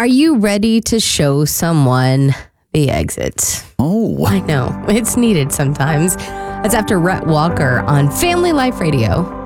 Are you ready to show someone the exit? Oh. I know. It's needed sometimes. That's after Rhett Walker on Family Life Radio.